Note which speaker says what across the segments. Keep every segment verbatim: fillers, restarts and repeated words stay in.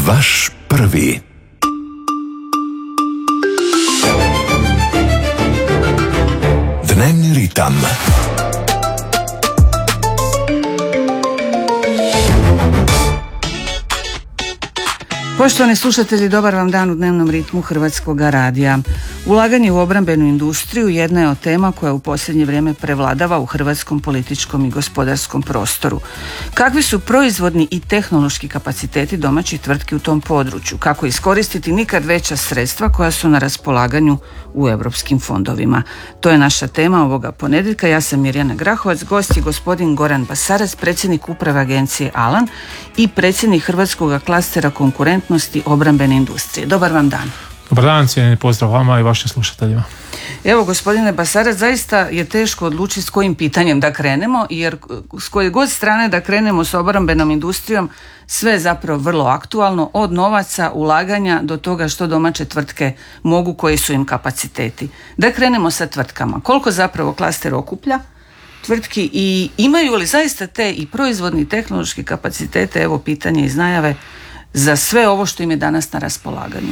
Speaker 1: Vaš prvi. Dnevni ritam.
Speaker 2: Poštovani slušatelji, dobar vam dan u dnevnom ritmu Hrvatskog radija. Ulaganje u obrambenu industriju jedna je od tema koja u posljednje vrijeme prevladava u hrvatskom političkom i gospodarskom prostoru. Kakvi su proizvodni i tehnološki kapaciteti domaćih tvrtki u tom području? Kako iskoristiti nikad veća sredstva koja su na raspolaganju u europskim fondovima? To je naša tema ovoga ponedjeljka. Ja sam Mirjana Grahovac, gost je gospodin Goran Basarac, predsjednik uprave agencije Alan i predsjednik Hrvatskog klastera konkurentnosti obrambene industrije. Dobar vam dan.
Speaker 3: Dobar dan, cijenjeni pozdrav vama i vašim slušateljima.
Speaker 2: Evo, gospodine Basarac, zaista je teško odlučiti s kojim pitanjem da krenemo, jer s koje god strane da krenemo s obrambenom industrijom, sve je zapravo vrlo aktualno, od novaca, ulaganja do toga što domaće tvrtke mogu, koji su im kapaciteti. Da krenemo sa tvrtkama. Koliko zapravo klaster okuplja tvrtki i imaju li zaista te i proizvodni i tehnološki kapacitete, evo pitanje iz najave, za sve ovo što im je danas na raspolaganju?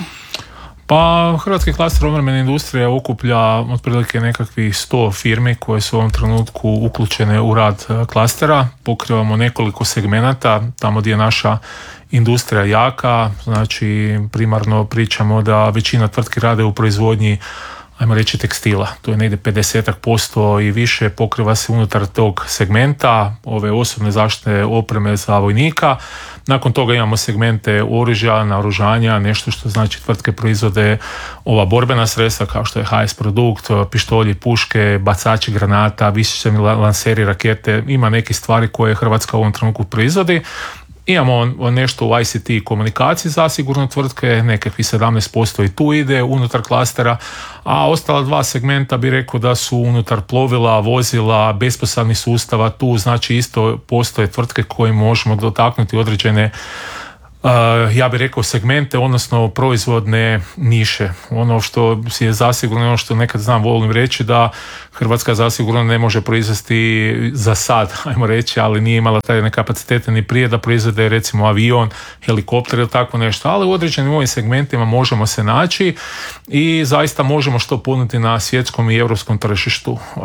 Speaker 3: Pa Hrvatski klaster obrambene industrije okuplja otprilike nekakvih sto firmi koje su u ovom trenutku uključene u rad klastera. Pokrivamo nekoliko segmenata, tamo gdje je naša industrija jaka, znači primarno pričamo da većina tvrtki rade u proizvodnji, ajmo reći, tekstila. To je negdje pedeset posto i više, pokriva se unutar tog segmenta, ove osobne zaštitne opreme za vojnika. Nakon toga imamo segmente oružja, naoružanja, nešto što znači tvrtke proizvode ova borbena sredstva kao što je ha es produkt, pištolji, puške, bacači granata, višecjevni lanseri rakete. Ima neke stvari koje Hrvatska u ovom trenutku proizvodi. Imamo nešto u i ce te komunikaciji zasigurno tvrtke, nekakvih sedamnaest posto i tu ide unutar klastera, a ostala dva segmenta bi rekao da su unutar plovila, vozila, besposadnih sustava. Tu znači isto postoje tvrtke koje možemo dotaknuti određene, Uh, ja bih rekao, segmente, odnosno proizvodne niše. Ono što je zasigurno, ono što nekad znam, volim reći, da Hrvatska zasigurno ne može proizvesti za sad, ajmo reći, ali nije imala taj kapacitete ni prije da proizvede recimo avion, helikopter ili tako nešto, ali u određenim ovim segmentima možemo se naći i zaista možemo što ponuditi na svjetskom i europskom tržištu. Uh,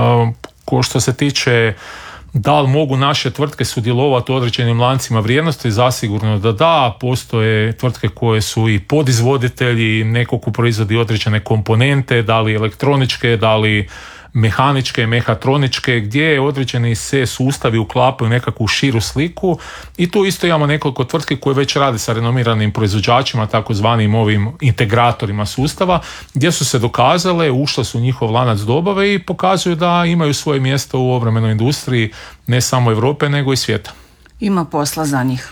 Speaker 3: ko što se tiče da li mogu naše tvrtke sudjelovati u određenim lancima vrijednosti, zasigurno da da. Postoje tvrtke koje su i podizvoditelji, neko ko proizvodi određene komponente, da li elektroničke, da li mehaničke, mehatroničke, gdje određeni se sustavi uklapaju nekakvu širu sliku i tu isto imamo nekoliko tvrtki koje već rade sa renomiranim proizvođačima, takozvanim ovim integratorima sustava, gdje su se dokazale, ušle su u njihov lanac dobave i pokazuju da imaju svoje mjesto u obrambenoj industriji ne samo Europe nego i svijeta. Ima
Speaker 2: posla za njih?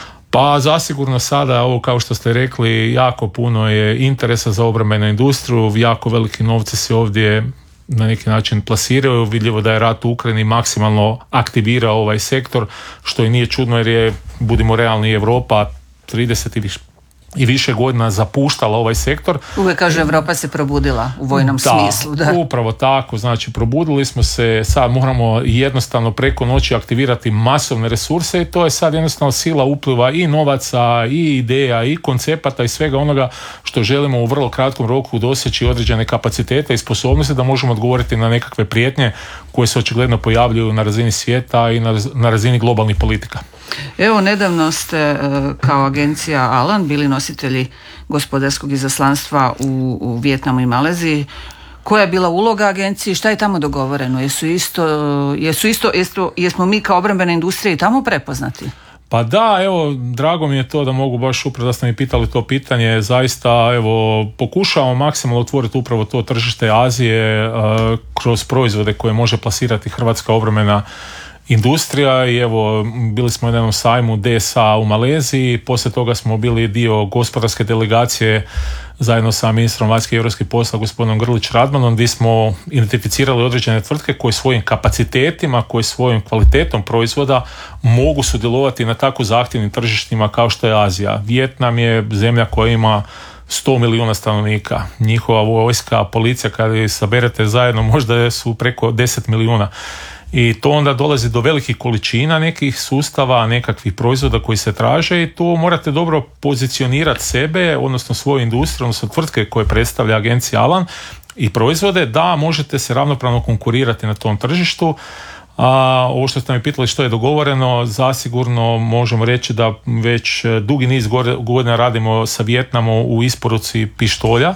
Speaker 3: Pa zasigurno sada, ovo kao što ste rekli, jako puno je interesa za obrambenu industriju, jako veliki novci se ovdje na neki način plasiraju. Vidljivo da je rat u Ukrajini maksimalno aktivirao ovaj sektor, što i nije čudno jer je, budimo realni, Europa trideset i više i više godina zapuštala ovaj sektor.
Speaker 2: Uvijek kaže Europa se probudila u vojnom
Speaker 3: da,
Speaker 2: smislu. Da,
Speaker 3: upravo tako. Znači probudili smo se, sad moramo jednostavno preko noći aktivirati masovne resurse i to je sad jednostavno sila upliva i novaca i ideja i koncepata i svega onoga što želimo u vrlo kratkom roku doseći određene kapacitete i sposobnosti da možemo odgovoriti na nekakve prijetnje koje se očigledno pojavljuju na razini svijeta i na razini globalnih politika.
Speaker 2: Evo, nedavno ste kao agencija Alan bili nositelji gospodarskog izaslanstva u, u Vijetnamu i Maleziji. Koja je bila uloga agencije? Šta je tamo dogovoreno? Jesu isto, jesu isto, jesu, jesmo mi kao obrambena industrija i tamo prepoznati?
Speaker 3: Pa da, evo, drago mi je to da mogu baš upravo da ste mi pitali to pitanje. Zaista, evo, pokušavamo maksimalno otvoriti upravo to tržište Azije uh, kroz proizvode koje može plasirati hrvatska obrambena industrija i evo, bili smo na jednom sajmu D S A u Maleziji, poslije toga smo bili dio gospodarske delegacije zajedno sa ministrom vanjskih i europskih poslova gospodinom Grlić Radmanom, gdje smo identificirali određene tvrtke koje svojim kapacitetima, koje svojim kvalitetom proizvoda mogu sudjelovati na tako zahtjevnim tržištima kao što je Azija. Vijetnam je zemlja koja ima sto milijuna stanovnika. Njihova vojska, policija, kada ih saberete zajedno, možda su preko deset milijuna. I to onda dolazi do velikih količina nekih sustava, nekakvih proizvoda koji se traže i tu morate dobro pozicionirati sebe, odnosno svoju industriju, odnosno tvrtke koje predstavlja agencija Alan i proizvode, da možete se ravnopravno konkurirati na tom tržištu. A ovo što ste me pitali što je dogovoreno, zasigurno možemo reći da već dugi niz godina radimo sa Vijetnamom u isporuci pištolja,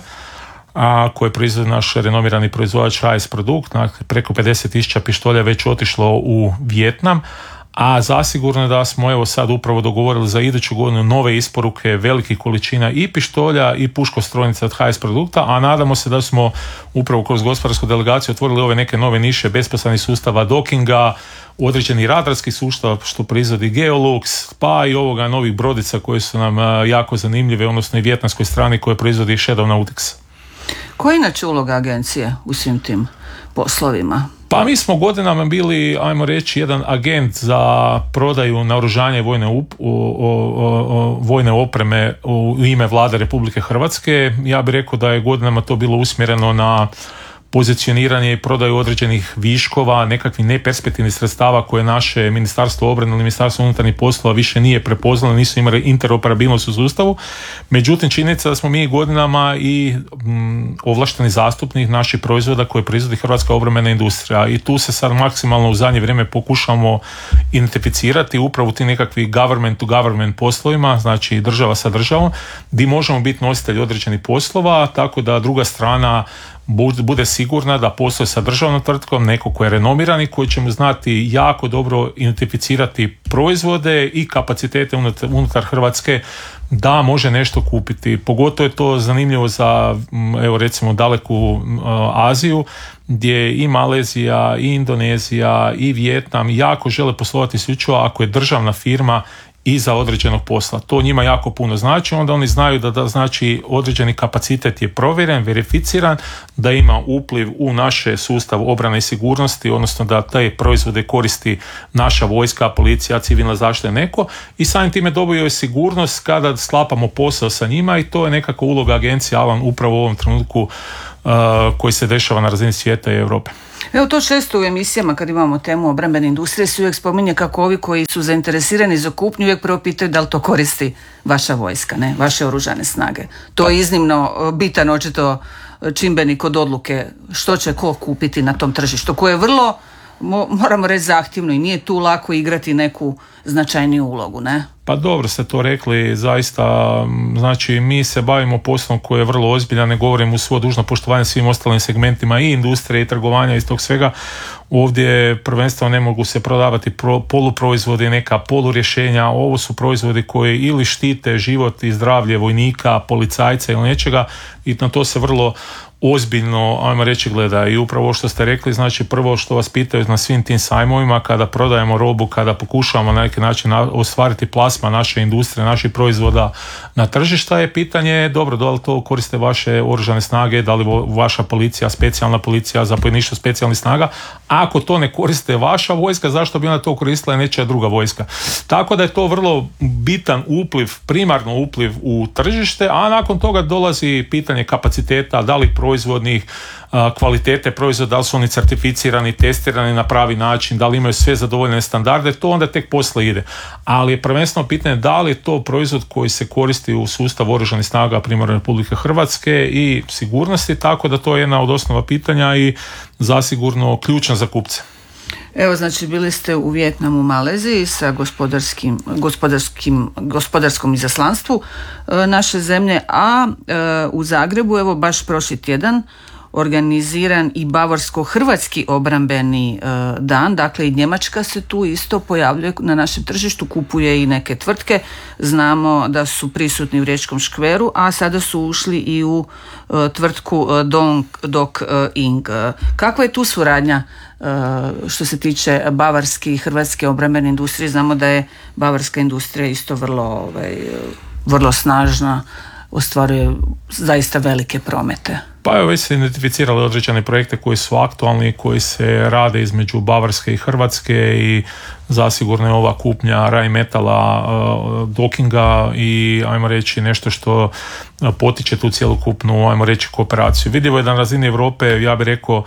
Speaker 3: a koje proizvodi naš renomirani proizvođač H S Produkt. Preko pedeset tisuća pištolja je već otišlo u Vijetnam, a zasigurno da smo evo sad upravo dogovorili za iduću godinu nove isporuke velikih količina i pištolja i puškostrojnica od H S Produkta, a nadamo se da smo upravo kroz gospodarsku delegaciju otvorili ove neke nove niše besposebnih sustava dockinga, određeni radarski sustav što proizvodi Geolux, pa i ovoga novih brodica koje su nam jako zanimljive, odnosno i vijetnamskoj strani koje proizvodi Shadow Nautics.
Speaker 2: Koja je inače uloga agencije u svim tim poslovima?
Speaker 3: Pa mi smo godinama bili, ajmo reći, jedan agent za prodaju naoružanja i vojne, up, o, o, o, vojne opreme u ime Vlade Republike Hrvatske. Ja bih rekao da je godinama to bilo usmjereno na pozicioniranje i prodaju određenih viškova, nekakvih neperspektivnih sredstava koje naše Ministarstvo obrane ili Ministarstvo unutarnjih poslova više nije prepoznalo, nisu imali interoperabilnost u sustavu. Međutim, činjenica da smo mi godinama i mm, ovlašteni zastupnik naših proizvoda koje proizvodi Hrvatska obrambena industrija i tu se sad maksimalno u zadnje vrijeme pokušamo identificirati upravo u tim nekakvih government to government poslovima, znači država sa državom, gdje možemo biti nositelji određenih poslova, tako da druga strana bude sigurna da postoje sa državnom tvrtkom neko ko je renomiran i koji će mu znati jako dobro identificirati proizvode i kapacitete unutar, unutar Hrvatske da može nešto kupiti. Pogotovo je to zanimljivo za, evo recimo, daleku uh, Aziju, gdje i Malezija, i Indonezija, i Vijetnam jako žele poslovati isključivo ako je državna firma iza određenog posla. To njima jako puno znači, onda oni znaju da, da znači određeni kapacitet je provjeren, verificiran, da ima upliv u naše sustav obrane i sigurnosti, odnosno da te proizvode koristi naša vojska, policija, civilna zaštita, neko, i samim time dobiju sigurnost kada sklapamo posao sa njima i to je nekako uloga agencije Alan upravo u ovom trenutku uh, koji se dešava na razini svijeta i Europe.
Speaker 2: Evo to često u emisijama kad imamo temu obrambene industrije se uvijek spominje kako ovi koji su zainteresirani za kupnju uvijek prvo pitaju da li to koristi vaša vojska, ne, vaše oružane snage. To je iznimno bitan očito čimbenik kod odluke što će ko kupiti na tom tržištu, koje je vrlo, moramo reći, zahtjevno i nije tu lako igrati neku značajniju ulogu, ne?
Speaker 3: Pa dobro ste to rekli, zaista, znači mi se bavimo poslom koji je vrlo ozbiljan, ne govorim u svo dužno poštovanje svim ostalim segmentima i industrije i trgovanja i tog svega. Ovdje prvenstveno ne mogu se prodavati pro, poluproizvodi, neka polurješenja, ovo su proizvodi koji ili štite život i zdravlje vojnika, policajca ili nečega i na to se vrlo ozbiljno, ajmo reći, gleda. I upravo što ste rekli, znači prvo što vas pitaju na svim tim sajmovima kada prodajemo robu, kada pokušavamo na neki način ostvariti plasma naše industrije, naših proizvoda na tržišta, je pitanje, dobro, da li to koriste vaše oružane snage, da li vaša policija, specijalna policija, zapovjedništvo specijalnih snaga. Ako to ne koriste vaša vojska, zašto bi onda to koristila nečija druga vojska? Tako da je to vrlo bitan upliv, primarno upliv u tržište, a nakon toga dolazi pitanje kapaciteta, da li proizvodnih, kvalitete proizvoda, da li su oni certificirani, testirani na pravi način, da li imaju sve zadovoljene standarde, to onda tek poslije ide. Ali je prvenstveno pitanje da li je to proizvod koji se koristi u sustavu oružanih snaga primarno Republike Hrvatske i sigurnosti, tako da to je jedna od osnova pitanja i zasigurno ključna za kupce.
Speaker 2: Evo, znači bili ste u Vijetnamu, u Maleziji sa gospodarskim, gospodarskim, gospodarskom izaslanstvu e, naše zemlje, a e, u Zagrebu, evo baš prošli tjedan, organiziran i bavarsko-hrvatski obrambeni e, dan, dakle i Njemačka se tu isto pojavljuje na našem tržištu, kupuje i neke tvrtke, znamo da su prisutni u Riječkom škveru, a sada su ušli i u e, tvrtku e, Dong Dok e, Ing. Kakva je tu suradnja e, što se tiče bavarske i hrvatske obrambene industrije? Znamo da je bavarska industrija isto vrlo, ovaj, vrlo snažna, ostvaruje zaista velike promete.
Speaker 3: Pa evo, već se identificirali određene projekte koji su aktualni, koji se rade između Bavarske i Hrvatske i zasigurno je ova kupnja Rheinmetalla, uh, dockinga i ajmo reći nešto što potiče tu cjelokupnu, ajmo reći, kooperaciju. Vidljivo je da na razini Europe, ja bih rekao,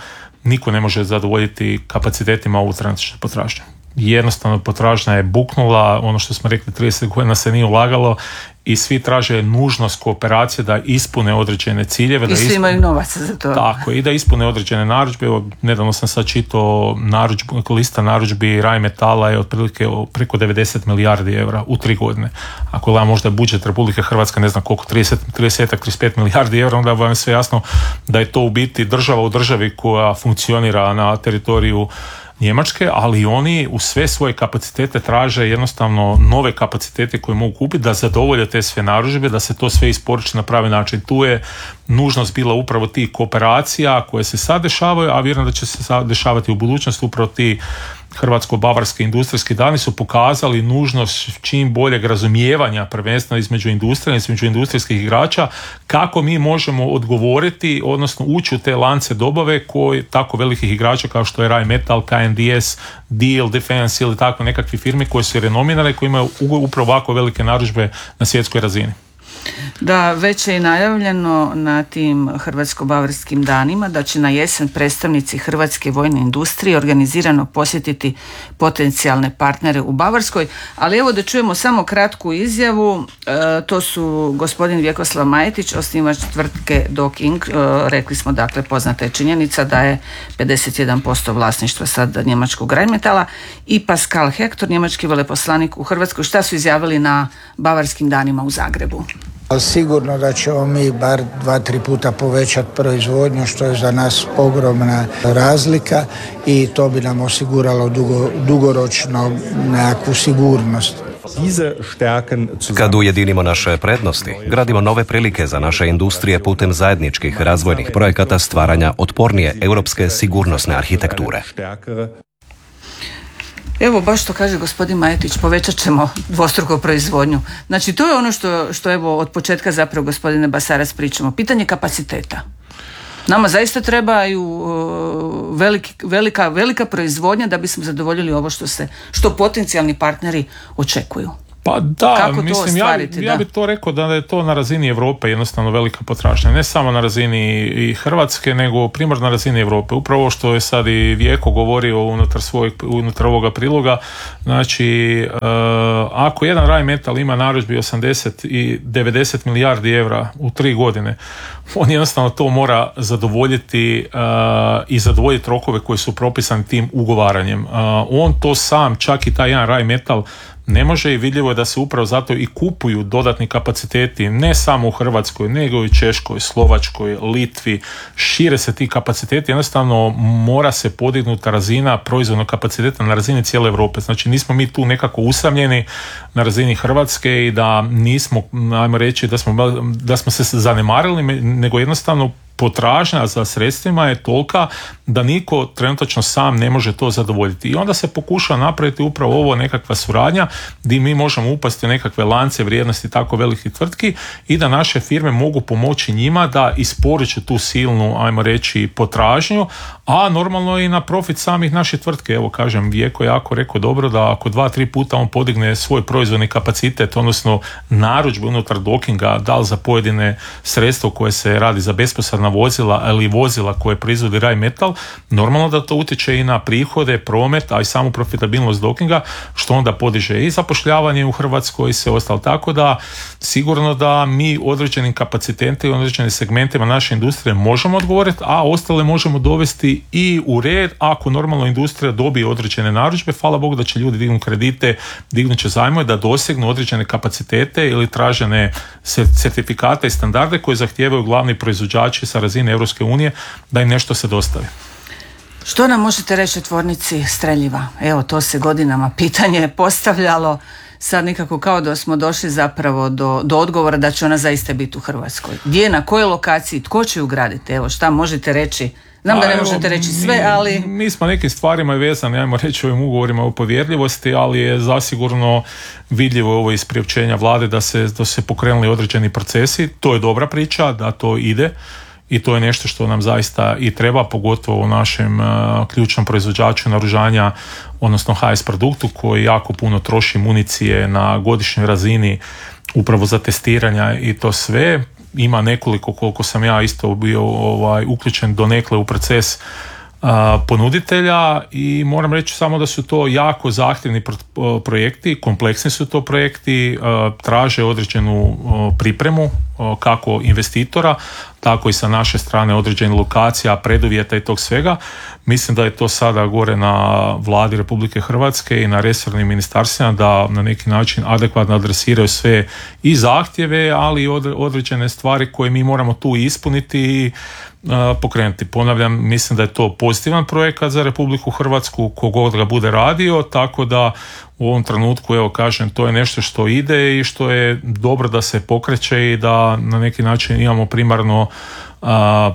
Speaker 3: niko ne može zadovoljiti kapacitetima ovu trenutačnu potražnju. Jednostavno potražnja je buknula, ono što smo rekli trideset godina se nije ulagalo i svi traže nužnost kooperacije da ispune određene ciljeve.
Speaker 2: I
Speaker 3: da
Speaker 2: svi
Speaker 3: ispune,
Speaker 2: imaju novaca za to.
Speaker 3: Tako, i da ispune određene narudžbe. Evo, nedavno sam sad čitao narudžbu, lista narudžbi Rheinmetalla je otprilike preko devedeset milijardi eura u tri godine. Ako gleda možda budžet Republike Hrvatske, ne znam koliko, trideset, trideset, trideset pet milijardi eura, onda vam je sve jasno da je to u biti država u državi koja funkcionira na teritoriju Njemačke, ali oni u sve svoje kapacitete traže jednostavno nove kapacitete koje mogu kupiti da zadovolje te sve narudžbe, da se to sve isporuči na pravi način. Tu je nužnost bila upravo tih kooperacija koje se sad dešavaju, a vjerujem da će se sad dešavati u budućnosti. Upravo ti Hrvatsko-bavarski industrijski dani su pokazali nužnost čim boljeg razumijevanja prvenstveno između industrije, između industrijskih igrača, kako mi možemo odgovoriti, odnosno ući u te lance dobave koji tako velikih igrača kao što je Rheinmetall, K N D S, Diehl, Defense ili tako nekakve firme koje su renomirane, koje imaju upravo ovako velike narudžbe na svjetskoj razini.
Speaker 2: Da, već je i najavljeno na tim hrvatsko-bavarskim danima da će na jesen predstavnici hrvatske vojne industrije organizirano posjetiti potencijalne partnere u Bavarskoj, ali evo da čujemo samo kratku izjavu. E, to su gospodin Vjekoslav Majetić, osnivač tvrtke Docking, e, rekli smo dakle poznata je činjenica da je pedeset jedan posto vlasništva sad njemačkog Rheinmetalla, i Pascal Hector, njemački veleposlanik u Hrvatskoj. Šta su izjavili na bavarskim danima u Zagrebu?
Speaker 1: Sigurno da ćemo mi bar dva, tri puta povećati proizvodnju, što je za nas ogromna razlika i to bi nam osiguralo dugo, dugoročno nekakvu sigurnost.
Speaker 4: Kad ujedinimo naše prednosti, gradimo nove prilike za naše industrije putem zajedničkih razvojnih projekata stvaranja otpornije europske sigurnosne arhitekture.
Speaker 2: Evo, baš što kaže gospodin Majetić, povećat ćemo dvostruko proizvodnju. Znači, to je ono što, što evo od početka zapravo gospodine Basarac pričamo. Pitanje kapaciteta. Nama zaista trebaju uh, veliki, velika, velika proizvodnja da bismo zadovoljili ovo što se, što potencijalni partneri očekuju.
Speaker 3: Pa da,
Speaker 2: Kako
Speaker 3: mislim, ja, ja bih to rekao da je to na razini Europe jednostavno velika potražnja. Ne samo na razini i Hrvatske, nego primarno na razini Europe. Upravo ovo što je sad i Vjeko govorio unutar svojeg, unutar ovoga priloga. Znači, uh, ako jedan Rheinmetall ima narudžbi osamdeset i devedeset milijardi eura u tri godine, on jednostavno to mora zadovoljiti uh, i zadovoljiti rokove koji su propisani tim ugovaranjem. Uh, on to sam, čak i taj jedan Rheinmetall, ne može, i vidljivo je da se upravo zato i kupuju dodatni kapaciteti ne samo u Hrvatskoj, nego i u Češkoj, Slovačkoj, Litvi. Šire se ti kapaciteti, jednostavno mora se podignuti razina proizvodnog kapaciteta na razini cijele Europe. Znači nismo mi tu nekako usamljeni na razini Hrvatske i da nismo, ajmo reći, da smo, da smo se zanemarili, nego jednostavno potražnja za sredstvima je tolika da niko trenutačno sam ne može to zadovoljiti. I onda se pokuša napraviti upravo ovo nekakva suradnja gdje mi možemo upasti u nekakve lance vrijednosti tako velikih tvrtki i da naše firme mogu pomoći njima da isporuče tu silnu, ajmo reći, potražnju, a normalno i na profit samih naših tvrtke. Evo, kažem, Vjeko je jako rekao dobro da ako dva, tri puta on podigne svoj proizvodni kapacitet, odnosno narudžbu unutar Dockinga, da li za pojedine sredstvo koje se radi za besposadna vozila ili vozila koje proizvodi Rheinmetall, normalno da to utječe i na prihode, promet, a i samu profitabilnost Dockinga, što onda podiže i zapošljavanje u Hrvatskoj i sve ostalo. Tako da sigurno da mi određenim kapacitetima i određenim segmentima naše industrije možemo odgovoriti, a ostale možemo dovesti i u red ako normalno industrija dobije određene narudžbe. Hvala Bogu da će ljudi dignuti kredite, dignut će zajmove da dosegnu određene kapacitete ili tražene certifikate i standarde koje zahtijevaju glavni proizvođači sa razine Europske unije da im nešto se dostavi.
Speaker 2: Što nam možete reći o tvornici streljiva? Evo, to se godinama pitanje postavljalo, sad nekako kao da smo došli zapravo do, do odgovora da će ona zaista biti u Hrvatskoj. Gdje, na kojoj lokaciji, tko će ju graditi? Evo, šta možete reći? Znam da ne možete reći sve, ali...
Speaker 3: Mi, mi smo nekim stvarima vezani, ajmo reći, ovim ugovorima o povjerljivosti, ali je zasigurno vidljivo ovo iz priopćenja vlade da se, da se pokrenuli određeni procesi. To je dobra priča, da to ide i to je nešto što nam zaista i treba, pogotovo u našem uh, ključnom proizvođaču naoružanja, odnosno H S produktu, koji jako puno troši municije na godišnjoj razini upravo za testiranja i to sve. Ima nekoliko, koliko sam ja isto bio ovaj, uključen donekle u proces ponuditelja i moram reći samo da su to jako zahtjevni projekti, kompleksni su to projekti, traže određenu pripremu kako investitora, tako i sa naše strane određenih lokacija, preduvjeta i tog svega. Mislim da je to sada gore na Vladi Republike Hrvatske i na resornim ministarstvima da na neki način adekvatno adresiraju sve i zahtjeve, ali i određene stvari koje mi moramo tu ispuniti i pokrenuti. Ponavljam, mislim da je to pozitivan projekat za Republiku Hrvatsku, kogod ga bude radio, tako da u ovom trenutku, evo kažem, to je nešto što ide i što je dobro da se pokreće i da na neki način imamo primarno a,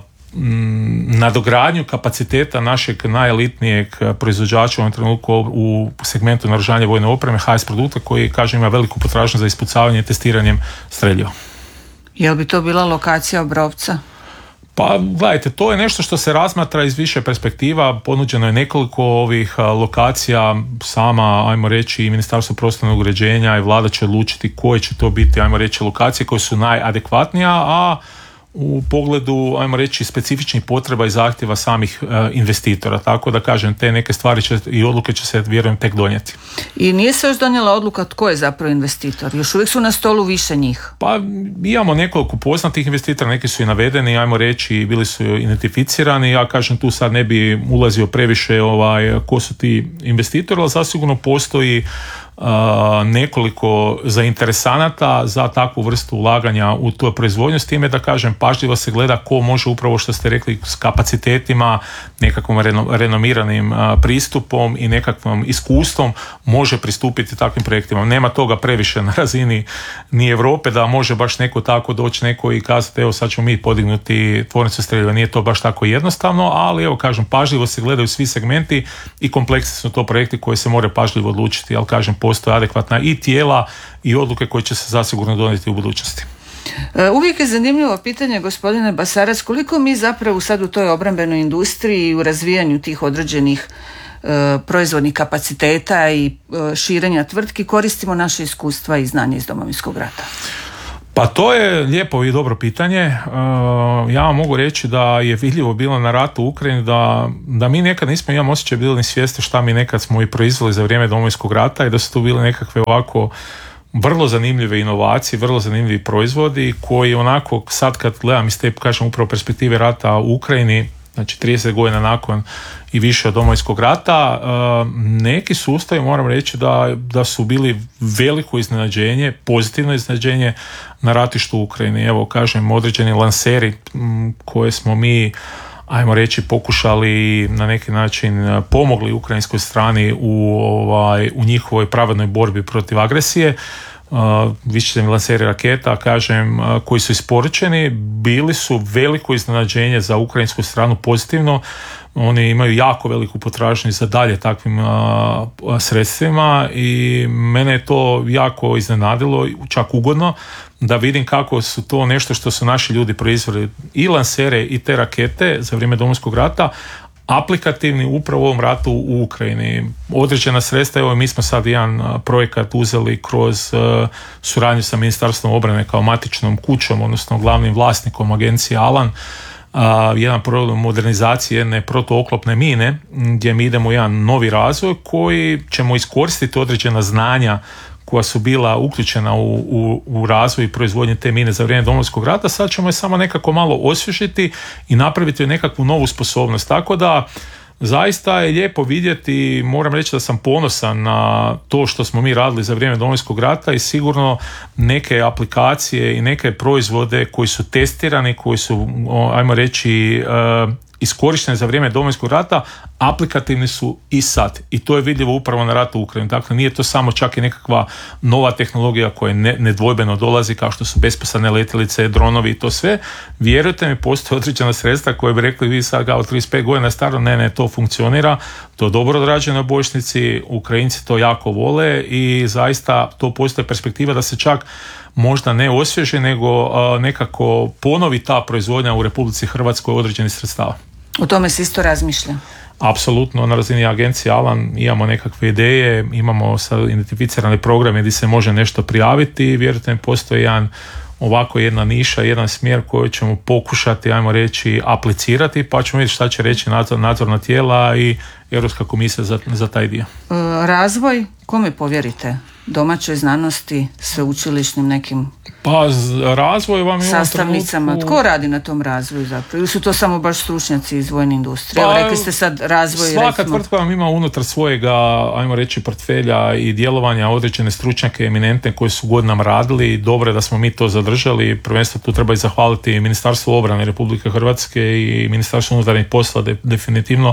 Speaker 3: m, nadogradnju kapaciteta našeg najelitnijeg proizvođača u ovom trenutku u segmentu naoružanja vojne opreme, H S produkta, koji, kažem, ima veliku potražnju za ispucavanjem i testiranjem streljiva.
Speaker 2: Je li bi to bila lokacija Obrovca?
Speaker 3: Pa gledajte, to je nešto što se razmatra iz više perspektiva, ponuđeno je nekoliko ovih lokacija, sama, ajmo reći, i Ministarstvo prostornog uređenja i Vlada će odlučiti koje će to biti, ajmo reći, lokacije koje su najadekvatnija, a u pogledu, ajmo reći, specifičnih potreba i zahtjeva samih e, investitora. Tako da kažem, te neke stvari će, i odluke će se, vjerujem, tek donijeti.
Speaker 2: I nije se još donijela odluka tko je zapravo investitor? Još uvijek su na stolu više njih?
Speaker 3: Pa imamo nekoliko poznatih investitora, neki su i navedeni, ajmo reći, bili su identificirani. Ja kažem, tu sad ne bi ulazio previše ovaj, ko su ti investitori, ali zasigurno postoji Uh, nekoliko zainteresanata za takvu vrstu ulaganja u tu proizvodnju, s time da kažem pažljivo se gleda ko može upravo što ste rekli s kapacitetima, nekakvom reno, renomiranim uh, pristupom i nekakvom iskustvom može pristupiti takvim projektima. Nema toga previše na razini ni Europe da može baš neko tako doći neko i kazati evo sad ćemo mi podignuti tvornicu streljiva. Nije to baš tako jednostavno, ali evo kažem pažljivo se gledaju svi segmenti i kompleksni su to projekti koji se moraju pažljivo odlučiti, ali kažem postoje adekvatna i tijela i odluke koje će se zasigurno donijeti u budućnosti.
Speaker 2: Uvijek je zanimljivo pitanje, gospodine Basarac, koliko mi zapravo sad u toj obrambenoj industriji i u razvijanju tih određenih e, proizvodnih kapaciteta i e, širenja tvrtki koristimo naše iskustva i znanje iz Domovinskog rata?
Speaker 3: Pa to je lijepo i dobro pitanje. Ja vam mogu reći da je vidljivo bilo na ratu u Ukrajini da, da mi nekad nismo, imam osjećaj, bili ni svjesni šta mi nekad smo i proizveli za vrijeme Domovinskog rata i da su tu bile nekakve ovako vrlo zanimljive inovacije, vrlo zanimljivi proizvodi koji onako sad kad gledam iz te, kažem, upravo perspektive rata u Ukrajini, znači trideset godina nakon i više od Domovinskog rata, neki sustavi, moram reći da, da su bili veliko iznenađenje, pozitivno iznenađenje na ratištu u Ukrajini. Evo, kažem, određeni lanseri koje smo mi, ajmo reći, pokušali na neki način pomogli ukrajinskoj strani u, ovaj, u njihovoj pravednoj borbi protiv agresije. Uh, višecjevni lanseri raketa, kažem, uh, koji su isporučeni, bili su veliko iznenađenje za ukrajinsku stranu pozitivno. Oni imaju jako veliku potražnju za dalje takvim uh, sredstvima i mene je to jako iznenadilo, čak ugodno, da vidim kako su to nešto što su naši ljudi proizveli i lansere i te rakete za vrijeme Domovinskog rata, aplikativni upravo u ovom ratu u Ukrajini. Određena sredstva, evo mi smo sad jedan projekat uzeli kroz uh, suradnju sa Ministarstvom obrane kao matičnom kućom, odnosno glavnim vlasnikom agencije Alan, uh, jedan program modernizacije jedne protooklopne mine, gdje mi idemo u jedan novi razvoj koji ćemo iskoristiti određena znanja koja su bila uključena u, u, u razvoj i proizvodnje te mine za vrijeme Domovinskog rata, sad ćemo je samo nekako malo osvježiti i napraviti nekakvu novu sposobnost. Tako da zaista je lijepo vidjeti, moram reći da sam ponosan na to što smo mi radili za vrijeme Domovinskog rata i sigurno neke aplikacije i neke proizvode koji su testirani, koji su, ajmo reći, iskorištene za vrijeme Domovinskog rata, aplikativni su i sad. I to je vidljivo upravo na ratu u Ukrajini. Dakle, nije to samo čak i nekakva nova tehnologija koja ne, nedvojbeno dolazi, kao što su besposadne letjelice, dronovi i to sve. Vjerujte mi, postoje određena sredstva koje bi rekli vi sad kao trideset pet godina staro, ne, ne, to funkcionira, to je dobro odrađeno u bojišnici, Ukrajinci to jako vole i zaista to postoje perspektiva da se čak možda ne osvježi, nego uh, nekako ponovi ta proizvodnja u Republici Hrvatskoj određenih sredstava.
Speaker 2: O tome se isto razmišlja?
Speaker 3: Apsolutno, na razini agencije Alan imamo nekakve ideje, imamo sad identificirane programe gdje se može nešto prijaviti i vjerujte mi, postoji jedan ovako jedna niša, jedan smjer koji ćemo pokušati, ajmo reći, aplicirati, pa ćemo vidjeti šta će reći nadzor, nadzorna tijela i Europska komisija za, za taj dio.
Speaker 2: Razvoj, kome povjerite? Domaćoj znanosti, sveučilišnim nekim
Speaker 3: pa razvoj vam je
Speaker 2: sastavnicama.
Speaker 3: trenutku...
Speaker 2: Tko radi na tom razvoju zapravo? Ili su to samo baš stručnjaci iz vojne industrije?
Speaker 3: Pa,
Speaker 2: Evo, rekli ste sad razvoj.
Speaker 3: Svaka
Speaker 2: recimo...
Speaker 3: tvrtka vam ima unutar svojega, ajmo reći, portfelja i djelovanja određene stručnjake eminentne koji su godinama radili. Dobro je da smo mi to zadržali. Prvenstveno tu treba i zahvaliti Ministarstvu obrane Republike Hrvatske i Ministarstvu unutarnjih poslova de, definitivno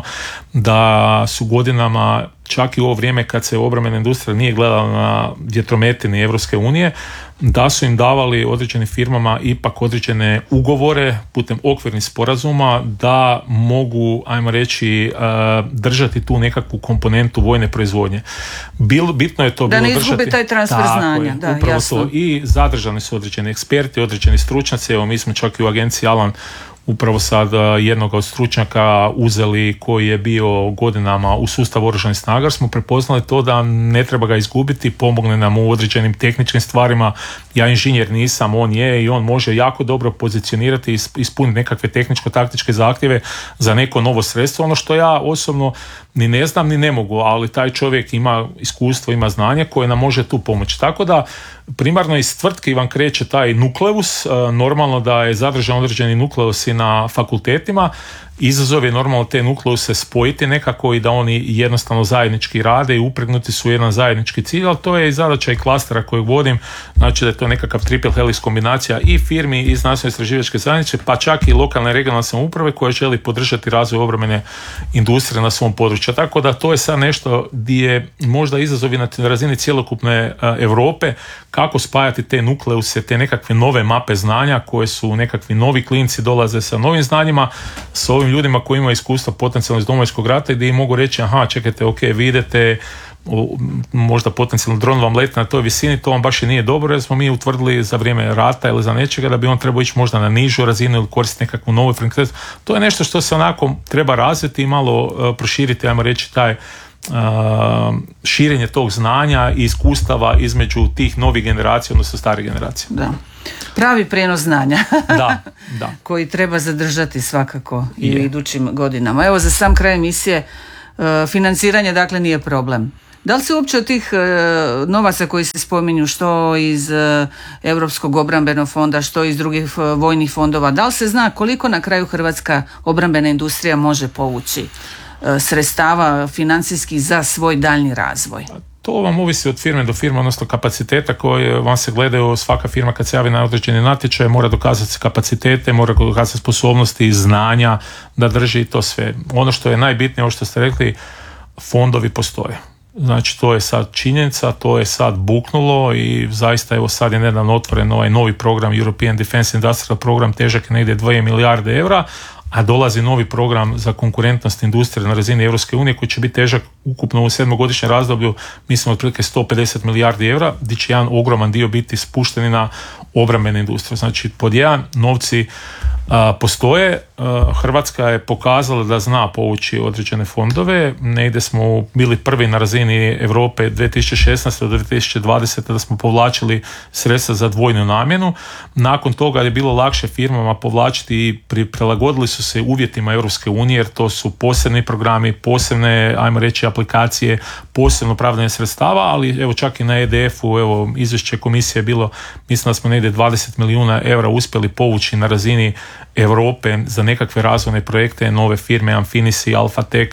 Speaker 3: da su godinama, čak i u ovo vrijeme kad se obrambena industrija nije gledala na vjetrometini Evropske unije, da su im davali određenim firmama ipak određene ugovore putem okvirnih sporazuma da mogu, ajmo reći, držati tu nekakvu komponentu vojne proizvodnje. Bil, bitno je to
Speaker 2: da
Speaker 3: bilo
Speaker 2: ne izgube
Speaker 3: držati,
Speaker 2: taj transfer znanja.
Speaker 3: Je,
Speaker 2: da,
Speaker 3: upravo
Speaker 2: jasno.
Speaker 3: to. I zadržani su određeni eksperti, određeni stručnjaci. Evo, mi smo čak i u agenciji Alan upravo sad jednog od stručnjaka uzeli koji je bio godinama u sustavu oružanih snaga, smo prepoznali to da ne treba ga izgubiti, pomogne nam u određenim tehničkim stvarima. Ja inženjer nisam, on je i on može jako dobro pozicionirati i ispuniti nekakve tehničko-taktičke zahtjeve za neko novo sredstvo. Ono što ja osobno ni ne znam ni ne mogu, ali taj čovjek ima iskustvo, ima znanje koje nam može tu pomoći. Tako da primarno iz tvrtki vam kreće taj nukleus, normalno da je zadržan određeni nukleusi na fakultetima. Izazov je normalno te nukleuse spojiti nekako i da oni jednostavno zajednički rade i upregnuti su jedan zajednički cilj, ali to je i zadaća i klastera kojeg vodim, znači da je to nekakav triple helix kombinacija i firmi i znanstveno istraživačke zajednice, pa čak i lokalne i regionalne samouprave koje želi podržati razvoj obrambene industrije na svom području. Tako da to je sad nešto gdje je možda izazovi na razini cjelokupne Europe, kako spajati te nukleuse, te nekakve nove mape znanja koje su nekakvi novi klinci dolaze sa novim znanjima, s ovim ljudima koji imaju iskustva potencijalno iz Domovinskog rata i gdje im mogu reći aha, čekajte, ok, vi idete, možda potencijalno dron vam leti na toj visini, to vam baš i nije dobro jer smo mi utvrdili za vrijeme rata ili za nečega da bi on trebao ići možda na nižu razinu ili koristiti nekakvu novu frekvenciju. To je nešto što se onako treba razviti i malo uh, proširiti, ajmo reći, taj uh, širenje tog znanja i iskustava između tih novih generacija, odnosno starih generacija.
Speaker 2: Da. Pravi prijenos znanja
Speaker 3: da, da.
Speaker 2: koji treba zadržati svakako i u idućim godinama. Evo, za sam kraj emisije, financiranje dakle nije problem. Da li se uopće od tih novaca koji se spominju, što iz Europskog obrambenog fonda, što iz drugih vojnih fondova, da li se zna koliko na kraju hrvatska obrambena industrija može povući sredstava financijskih za svoj daljnji razvoj?
Speaker 3: To vam ovisi od firme do firme, odnosno kapaciteta koje vam se gledaju. Svaka firma kad se javi na određeni natječaj mora dokazati kapacitete, mora dokazati sposobnosti i znanja da drži to sve. Ono što je najbitnije, ovo što ste rekli, fondovi postoje. Znači to je sad činjenica, to je sad buknulo i zaista evo sad je nedavno otvoren ovaj novi program European Defense Industrial Program, težak je negdje dvije milijarde eura, a dolazi novi program za konkurentnost industrije na razini Europske unije koji će biti težak ukupno u sedmogodišnjem razdoblju, mislim otprilike sto pedeset milijardi eura, gdje će jedan ogroman dio biti spušteni na obrambene industrije. Znači pod jedan, novci a, postoje, a, Hrvatska je pokazala da zna povući određene fondove, negdje smo bili prvi na razini Europe dvije tisuće šesnaeste do dvije tisuće dvadesete da smo povlačili sredstva za dvojnu namjenu. Nakon toga je bilo lakše firmama povlačiti i prilagodili su se uvjetima Europske unije jer to su posebni programi, posebne, ajmo reći, aplikacije, posebno pravdanje sredstava, ali evo čak i na E D F-u, evo izvješće komisije je bilo, mislim da smo negdje dvadeset milijuna eura uspjeli povući na razini Europe za nekakve razvojne projekte, nove firme, Amfinisi, Alphatec,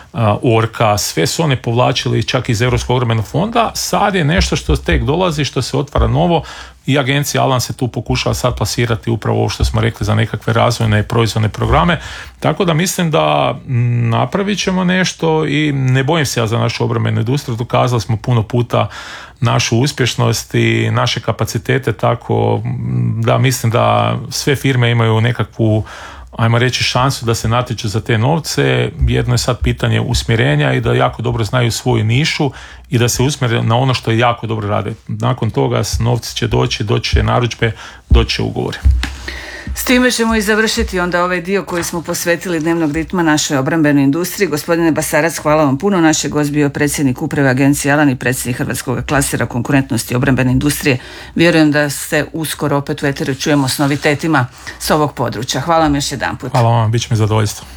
Speaker 3: Orca, sve su one povlačili čak iz Europskog obrambenog fonda. Sad je nešto što tek dolazi, što se otvara novo i agencija Alan se tu pokušava sad plasirati upravo ovo što smo rekli za nekakve razvojne i proizvodne programe. Tako da mislim da napravit ćemo nešto i ne bojim se ja za našu obrambenu industriju. Dokazali smo puno puta našu uspješnost i naše kapacitete, tako da mislim da sve firme imaju nekakvu, ajmo reći, šansu da se natječu za te novce. Jedno je sad pitanje usmjerenja i da jako dobro znaju svoju nišu i da se usmjere na ono što jako dobro rade. Nakon toga novci će doći, doći će narudžbe, doći će ugovori.
Speaker 2: S time ćemo i završiti onda ovaj dio koji smo posvetili dnevnog ritma našoj obrambenoj industriji. Gospodine Basarac, hvala vam puno. Naš je gost bio predsjednik uprave Agencije Alan i predsjednik Hrvatskog klastera konkurentnosti i obrambene industrije. Vjerujem da se uskoro opet u eteru čujemo s novitetima s ovog područja. Hvala vam još jedanput.
Speaker 3: Hvala vam, bit će mi zadovoljstvo.